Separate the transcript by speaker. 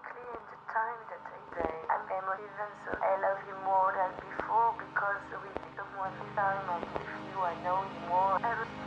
Speaker 1: exactly in the time that I die. I'm emotive, so I love you more than before because with someone this time I'm with you, I know you more.